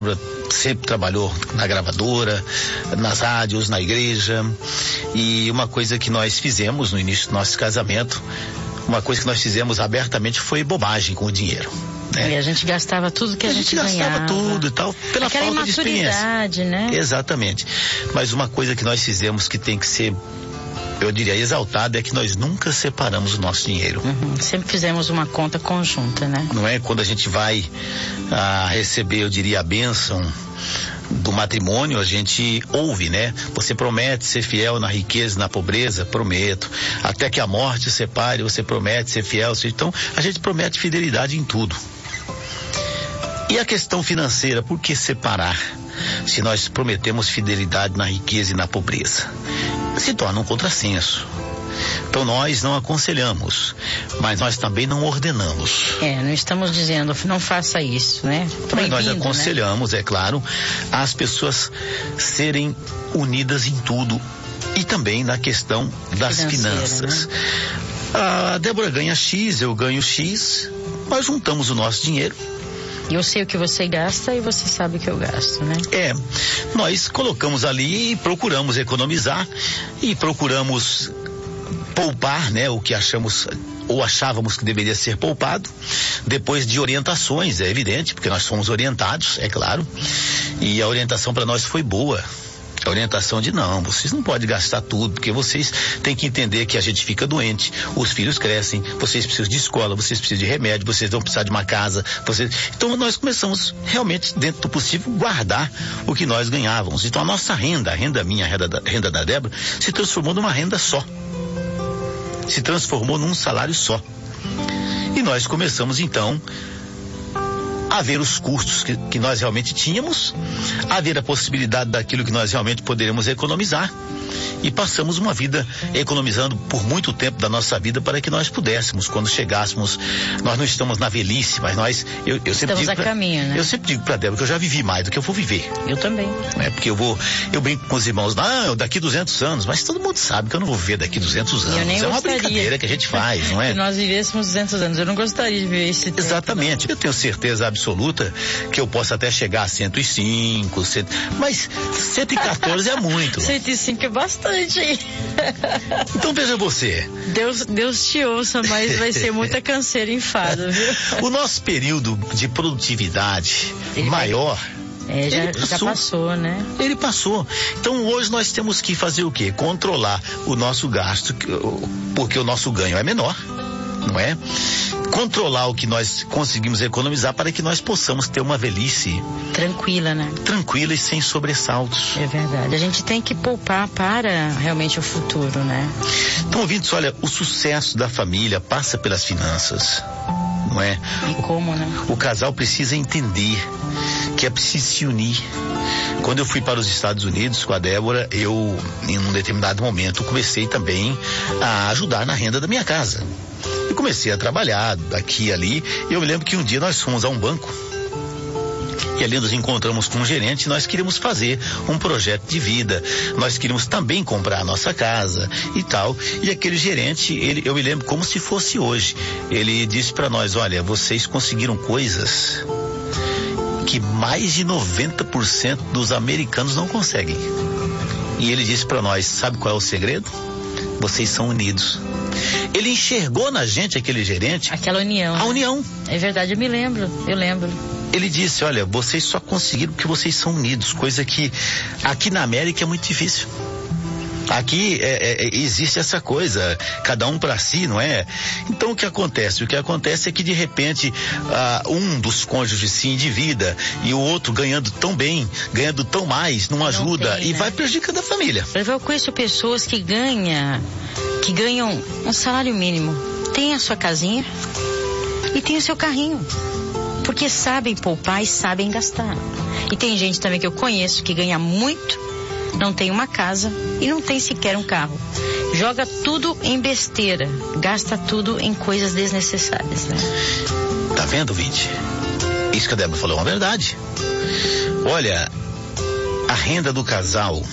sempre trabalhou na gravadora, nas rádios, na igreja, e uma coisa que nós fizemos no início do nosso casamento, uma coisa que nós fizemos abertamente foi bobagem com o dinheiro. E a gente gastava tudo que a gente ganhava. Gastava tudo e tal, pela aquela falta de experiência. Né? Exatamente. Mas uma coisa que nós fizemos que tem que ser, eu diria, exaltada, é que nós nunca separamos o nosso dinheiro. Sempre fizemos uma conta conjunta, né? Não é? Quando a gente vai receber, eu diria, a bênção do matrimônio, a gente ouve, né? Você promete ser fiel na riqueza e na pobreza? Prometo. Até que a morte separe, você promete ser fiel. Então, a gente promete fidelidade em tudo. E a questão financeira, por que separar? Se nós prometemos fidelidade na riqueza e na pobreza, se torna um contrassenso. Então nós não aconselhamos, mas nós também não ordenamos. Não estamos dizendo, não faça isso, né? Mas nós aconselhamos, né? É claro, as pessoas serem unidas em tudo e também na questão das finanças. Né? A Débora ganha X, eu ganho X, nós juntamos o nosso dinheiro. Eu sei o que você gasta e você sabe o que eu gasto, né? Nós colocamos ali e procuramos economizar e procuramos poupar, né? O que achamos ou achávamos que deveria ser poupado, depois de orientações, é evidente, porque nós fomos orientados, é claro, e a orientação para nós foi boa. A orientação de não, vocês não podem gastar tudo, porque vocês têm que entender que a gente fica doente, os filhos crescem, vocês precisam de escola, vocês precisam de remédio, vocês vão precisar de uma casa, então nós começamos realmente, dentro do possível, guardar o que nós ganhávamos. Então a nossa renda, a renda minha, a renda da Débora, se transformou numa renda só. Se transformou num salário só. E nós começamos então a ver os custos que nós realmente tínhamos, a ver a possibilidade daquilo que nós realmente poderíamos economizar, e passamos uma vida economizando por muito tempo da nossa vida para que nós pudéssemos, quando chegássemos, nós não estamos na velhice, mas nós, eu sempre digo, caminho, né? Eu sempre digo para Débora que eu já vivi mais do que eu vou viver. Eu também. Porque eu brinco com os irmãos, daqui 200 anos, mas todo mundo sabe que eu não vou viver daqui 200 anos. Eu nem uma brincadeira que a gente faz, não é? Que nós vivêssemos 200 anos, eu não gostaria de viver esse tempo. Exatamente, eu tenho certeza absoluta que eu posso até chegar a 105, mas 114 é muito. 105 é bastante. Então veja você. Deus te ouça, mas vai ser muita canseira e enfado, viu? O nosso período de produtividade maior... já passou, né? Ele passou. Então hoje nós temos que fazer o quê? Controlar o nosso gasto, porque o nosso ganho é menor, não é? Controlar o que nós conseguimos economizar para que nós possamos ter uma velhice tranquila, né? Tranquila e sem sobressaltos. É verdade. A gente tem que poupar para realmente o futuro, né? Então, ouvintes, olha, o sucesso da família passa pelas finanças, não é? E como, né? O casal precisa entender que é preciso se unir. Quando eu fui para os Estados Unidos com a Débora, eu, em um determinado momento, comecei também a ajudar na renda da minha casa. E comecei a trabalhar aqui e ali. E eu me lembro que um dia nós fomos a um banco. E ali nos encontramos com um gerente e nós queríamos fazer um projeto de vida. Nós queríamos também comprar a nossa casa e tal. E aquele gerente, eu me lembro como se fosse hoje. Ele disse para nós, olha, vocês conseguiram coisas que mais de 90% dos americanos não conseguem. E ele disse para nós, sabe qual é o segredo? Vocês são unidos. Ele enxergou na gente, aquele gerente, aquela união. A união. É verdade, eu lembro. Ele disse, olha, vocês só conseguiram porque vocês são unidos, coisa que aqui na América é muito difícil. Aqui existe essa coisa, cada um para si, não é? Então o que acontece? O que acontece é que de repente um dos cônjuges se endivida e o outro ganhando tão bem, ganhando tão mais, não ajuda e vai prejudicando a família. Eu conheço pessoas que ganham um salário mínimo, tem a sua casinha e tem o seu carrinho, porque sabem poupar e sabem gastar. E tem gente também que eu conheço que ganha muito, não tem uma casa e não tem sequer um carro. Joga tudo em besteira, gasta tudo em coisas desnecessárias, né? Tá vendo, Vinte? Isso que a Débora falou é uma verdade. Olha, a renda do casal,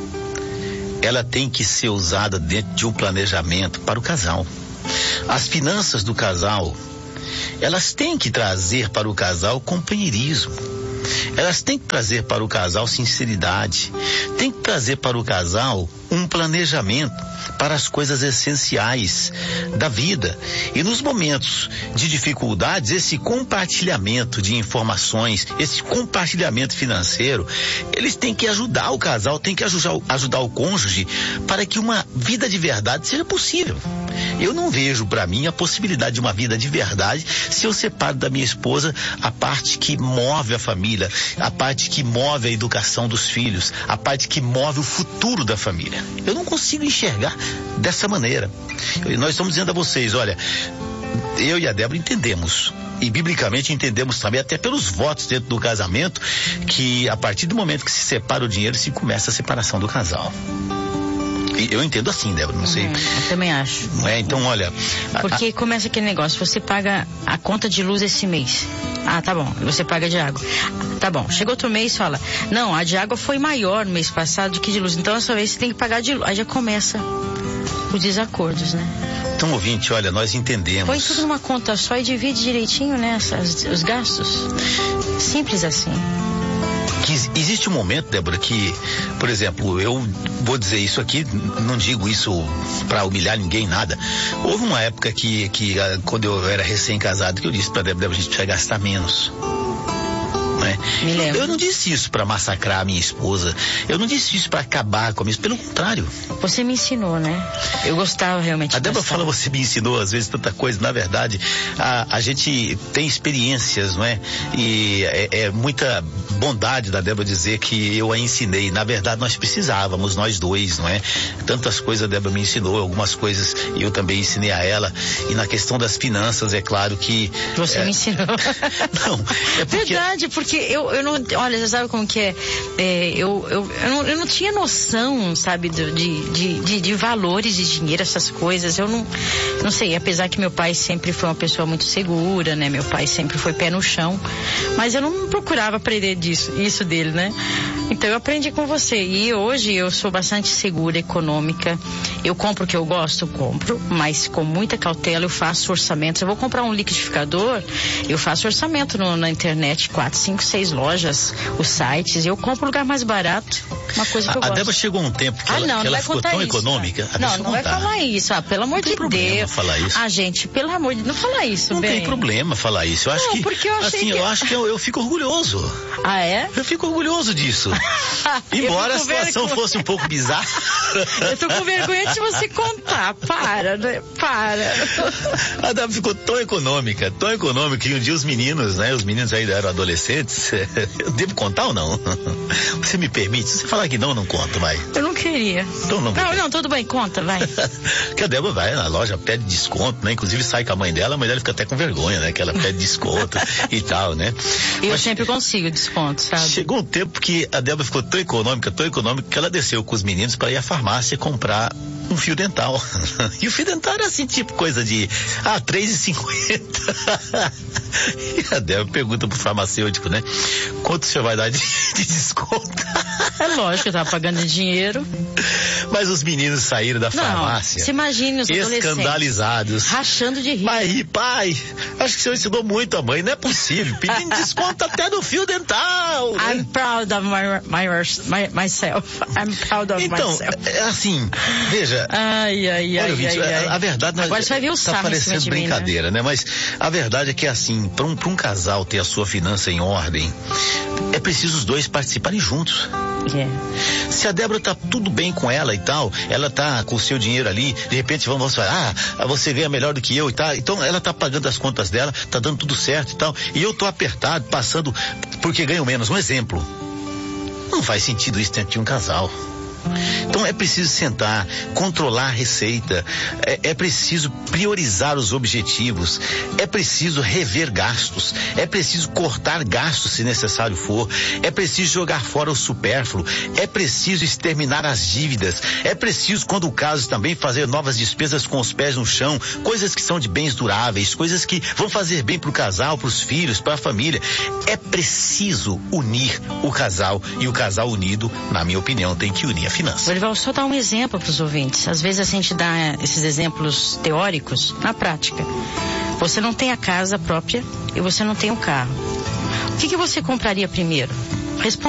ela tem que ser usada dentro de um planejamento para o casal. As finanças do casal, elas têm que trazer para o casal companheirismo. elas têm que trazer para o casal sinceridade, têm que trazer para o casal um planejamento para as coisas essenciais da vida. E nos momentos de dificuldades, esse compartilhamento de informações, esse compartilhamento financeiro, eles têm que ajudar o casal, têm que ajudar o cônjuge para que uma vida de verdade seja possível. Eu não vejo para mim a possibilidade de uma vida de verdade se eu separo da minha esposa a parte que move a família, a parte que move a educação dos filhos, a parte que move o futuro da família. Eu não consigo enxergar dessa maneira. Nós estamos dizendo a vocês, olha, eu e a Débora entendemos, e biblicamente entendemos também, até pelos votos dentro do casamento, que a partir do momento que se separa o dinheiro, se começa a separação do casal. Eu entendo assim, Débora, não sei. Eu também acho. Não é? Então, olha... Porque começa aquele negócio, você paga a conta de luz esse mês. Ah, tá bom, você paga de água. Tá bom, chegou outro mês e fala, não, a de água foi maior no mês passado do que de luz, então essa vez você tem que pagar de luz. Aí já começa os desacordos, né? Então, ouvinte, olha, nós entendemos. Põe tudo numa conta só e divide direitinho, né, os gastos. Simples assim. Que existe um momento, Débora, que, por exemplo, eu vou dizer isso aqui, não digo isso para humilhar ninguém, nada. Houve uma época que quando eu era recém-casado, que eu disse pra Débora, a gente precisa gastar menos. Né? Me lembro. Eu não disse isso para massacrar a minha esposa, eu não disse isso para acabar com a minha esposa, pelo contrário. Você me ensinou, né? Eu gostava realmente. A Débora fala, você me ensinou às vezes tanta coisa, na verdade, a gente tem experiências, não é? E é muita bondade da Débora dizer que eu a ensinei, na verdade nós precisávamos, nós dois, não é? Tantas coisas a Débora me ensinou, algumas coisas eu também ensinei a ela, e na questão das finanças, é claro que... Você me ensinou. Não, é porque... Verdade, porque eu não, olha, você sabe como que é, eu não tinha noção, sabe, de valores de dinheiro, essas coisas, eu não sei, apesar que meu pai sempre foi uma pessoa muito segura, né, meu pai sempre foi pé no chão, mas eu não procurava aprender isso dele, né, então eu aprendi com você, e hoje eu sou bastante segura, econômica, eu compro o que eu gosto, compro, mas com muita cautela, eu faço orçamentos, eu vou comprar um liquidificador, eu faço orçamento na internet, 4, 5, 6 lojas, os sites, eu compro o lugar mais barato, uma coisa que eu gosto. A Débora chegou um tempo que ela ficou tão econômica. Não vai falar isso, pelo amor de Deus. Falar isso. Gente, pelo amor de Deus, não fala isso, não bem. Não tem problema falar isso, eu acho que, porque eu achei assim, que... eu acho que eu fico orgulhoso. Ah, é? Eu fico orgulhoso disso. Embora a situação fosse um pouco bizarra. Eu tô com vergonha de você contar, para, né? Para. A Débora ficou tão econômica, que um dia os meninos ainda eram adolescentes, eu devo contar ou não? Você me permite? Se você falar que não conto, vai. Eu não queria. Então não, tudo bem, conta, vai. Que a Débora vai na loja, pede desconto, né? Inclusive sai com a mãe dela fica até com vergonha, né? Que ela pede desconto e tal, né? Eu sempre consigo desconto, sabe? Chegou um tempo que a Débora ficou tão econômica, que ela desceu com os meninos para ir à farmácia comprar um fio dental. E o fio dental era assim, tipo coisa de R$3,50. E a Débora pergunta pro farmacêutico, né? Quanto o senhor vai dar de desconto? É lógico, eu tava pagando dinheiro. Mas os meninos saíram da farmácia. Você imagina os adolescentes escandalizados, rachando de rir. Pai, acho que o senhor ensinou muito a mãe, não é possível, pedindo desconto até no fio dental. Né? I'm proud of myself. I'm proud of myself. Então, assim, veja. Ai. A verdade, agora você vai ver o tá parecendo brincadeira, né? Mas a verdade é que, assim, para um casal ter a sua finança em ordem, é preciso os dois participarem juntos. Yeah. Se a Débora tá tudo bem com ela e tal, ela tá com o seu dinheiro ali, de repente vamos falar, você ganha melhor do que eu e tal, então ela tá pagando as contas dela, tá dando tudo certo e tal, e eu tô apertado, passando porque ganho menos. Um exemplo, não faz sentido isso dentro de um casal. Então é preciso sentar, controlar a receita, é preciso priorizar os objetivos, é preciso rever gastos, é preciso cortar gastos se necessário for, é preciso jogar fora o supérfluo, é preciso exterminar as dívidas, é preciso, quando o caso, também fazer novas despesas com os pés no chão, coisas que são de bens duráveis, coisas que vão fazer bem para o casal, para os filhos, para a família. É preciso unir o casal, e o casal unido, na minha opinião, tem que unir a finança. Vou só dar um exemplo para os ouvintes. Às vezes a gente dá esses exemplos teóricos na prática. Você não tem a casa própria e você não tem o carro. que você compraria primeiro? Responda.